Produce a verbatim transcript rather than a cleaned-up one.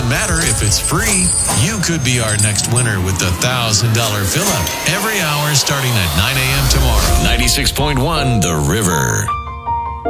doesn't matter if it's free. You could be our next winner with the one thousand dollars fill-up every hour starting at nine a.m. tomorrow. ninety-six point one The River.